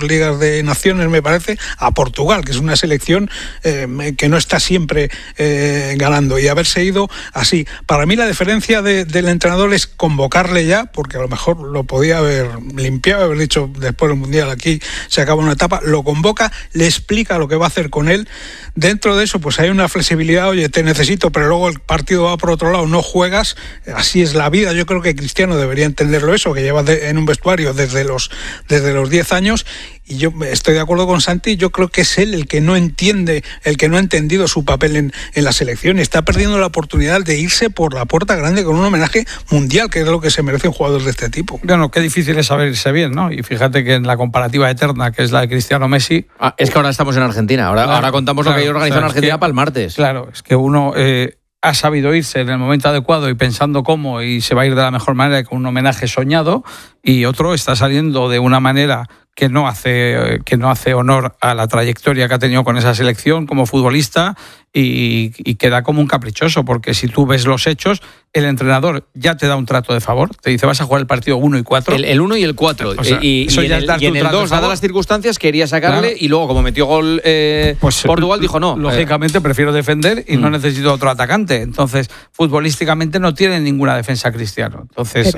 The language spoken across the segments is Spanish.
Ligas de Naciones, me parece, a Portugal, que es una selección que no está siempre ganando, y haberse ido así. Para mí la diferencia del entrenador es convocarle ya, porque a lo mejor lo podía haber limpiado, haber dicho después del Mundial aquí se acaba una etapa, lo convoca, le explica lo que va a hacer con él. Dentro de eso pues hay una flexibilidad, oye, te necesito, pero luego el partido va por otro lado, no juegas, así es la vida. Yo creo que Cristiano debería entenderlo eso, que lleva en un vestuario desde los 10 años, y yo estoy de acuerdo con Santi. Yo creo que es él el que no entiende, el que no ha entendido su papel en la selección, y está perdiendo la oportunidad de irse por la puerta grande con un homenaje mundial, que es lo que se merece un jugador de este tipo. Bueno, qué difícil es saber irse bien, ¿no? Y fíjate que en la comparativa eterna, que es la de Cristiano Messi... es que ahora estamos en Argentina, ahora contamos lo que hay organizado en Argentina para el martes. Claro, es que uno... ha sabido irse en el momento adecuado y pensando cómo, y se va a ir de la mejor manera, con un homenaje soñado, y otro está saliendo de una manera que no hace honor a la trayectoria que ha tenido con esa selección como futbolista, y queda como un caprichoso, porque si tú ves los hechos, el entrenador ya te da un trato de favor, te dice vas a jugar el partido 1 y 4. El 1 y el 4. O sea, y en el 2, dadas las circunstancias, quería sacarle, claro. Y luego, como metió gol Portugal, dijo no. Lógicamente prefiero defender y no necesito otro atacante. Entonces, futbolísticamente no tiene ninguna defensa Cristiano. Entonces,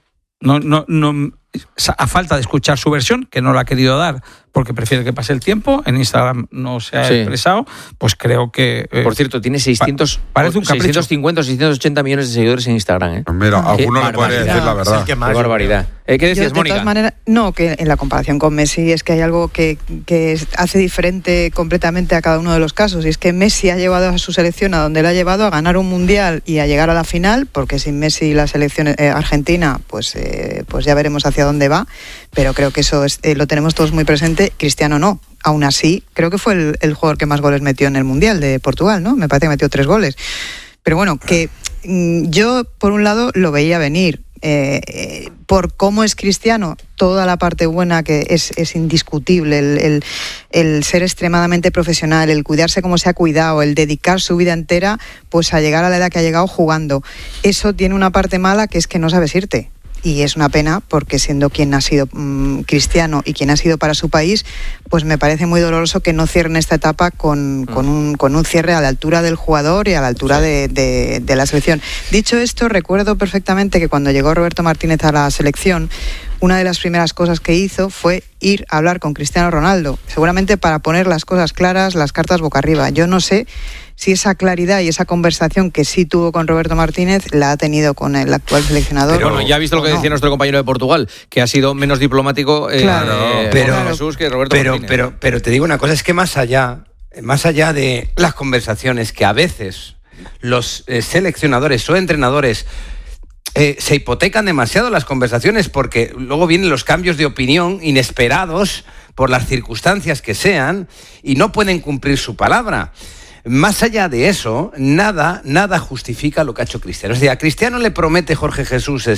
no, a falta de escuchar su versión, que no la ha querido dar porque prefiere que pase el tiempo, en Instagram no se ha expresado, pues creo que... por cierto, tiene 650 o 680 millones de seguidores en Instagram. Mira, a alguno le podría decir la verdad. Qué barbaridad. ¿Qué decías, Mónica? De todas maneras, no, que en la comparación con Messi es que hay algo que hace diferente completamente a cada uno de los casos, y es que Messi ha llevado a su selección a donde la ha llevado, a ganar un mundial y a llegar a la final, porque sin Messi la selección argentina, pues ya veremos hacia dónde va, pero creo que eso lo tenemos todos muy presente. Cristiano no. Aún así, creo que fue el jugador que más goles metió en el Mundial de Portugal, ¿no? Me parece que metió 3 goles. Pero bueno, que yo por un lado lo veía venir. Por cómo es Cristiano, toda la parte buena que es indiscutible, el ser extremadamente profesional, el cuidarse como se ha cuidado, el dedicar su vida entera pues a llegar a la edad que ha llegado jugando. Eso tiene una parte mala, que es que no sabes irte. Y es una pena, porque siendo quien ha sido Cristiano y quien ha sido para su país, pues me parece muy doloroso que no cierren esta etapa con un cierre a la altura del jugador y a la altura de la selección. Dicho esto, recuerdo perfectamente que cuando llegó Roberto Martínez a la selección, una de las primeras cosas que hizo fue ir a hablar con Cristiano Ronaldo, seguramente para poner las cosas claras, las cartas boca arriba. Yo no sé si esa claridad y esa conversación que sí tuvo con Roberto Martínez la ha tenido con el actual seleccionador. Pero bueno, ya ha visto lo que decía nuestro compañero de Portugal, que ha sido menos diplomático Jesús que Roberto Martínez. Pero te digo una cosa, es que más allá de las conversaciones, que a veces los seleccionadores o entrenadores se hipotecan demasiado las conversaciones, porque luego vienen los cambios de opinión inesperados por las circunstancias que sean y no pueden cumplir su palabra. Más allá de eso, nada justifica lo que ha hecho Cristiano. O sea, a Cristiano le promete Jorge Jesús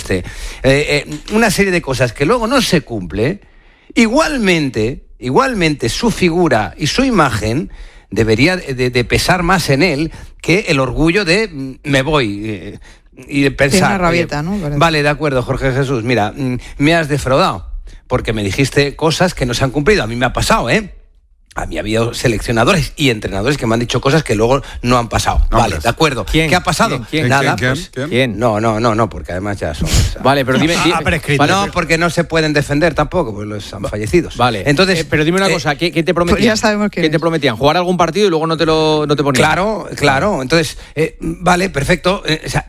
una serie de cosas que luego no se cumple. Igualmente su figura y su imagen debería de pesar más en él que el orgullo de me voy y de pensar... Tiene una rabieta, ¿no? Vale, de acuerdo, Jorge Jesús, mira, me has defraudado porque me dijiste cosas que no se han cumplido. A mí me ha pasado, A mí ha habido seleccionadores y entrenadores que me han dicho cosas que luego no han pasado. Vale, de acuerdo. ¿Quién? ¿Qué ha pasado? ¿Quién? Nada. ¿Quién? No, porque además ya son... Vale, pero dime... No, porque no se pueden defender tampoco, pues los han fallecidos. Vale. Entonces, pero dime una cosa, ¿qué te prometían? Pues ya sabemos ¿Qué te prometían? ¿Jugar algún partido y luego no te ponían? Claro. Entonces, vale, perfecto.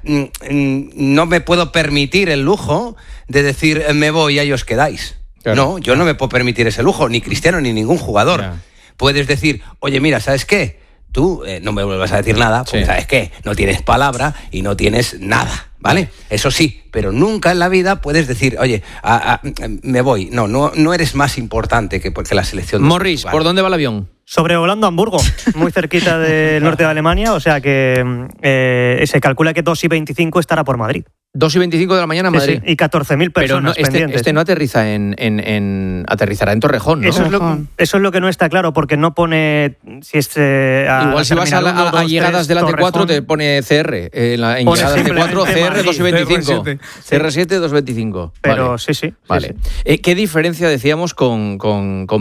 No me puedo permitir el lujo de decir me voy y ahí os quedáis. Claro. No, yo no me puedo permitir ese lujo, ni Cristiano ni ningún jugador. Ya. Puedes decir, oye, mira, ¿sabes qué? Tú no me vuelvas a decir nada, porque ¿sabes qué? No tienes palabra y no tienes nada, ¿vale? Eso sí, pero nunca en la vida puedes decir, oye, me voy. No eres más importante que la selección. Morris, ¿por dónde va el avión? Sobrevolando Hamburgo, muy cerquita del norte de Alemania, o sea que se calcula que 2:25 estará por Madrid. 2:25 de la mañana en Madrid. Sí, y 14.000 personas pendientes. Este no aterriza aterrizará en Torrejón, ¿no? Eso es lo que no está claro, porque no pone si es... Igual si vas a llegadas de la T4 te pone CR. En llegadas T4, CR 2:25. CR7 2:25. Pero vale. sí. Vale. Sí. ¿Qué diferencia decíamos con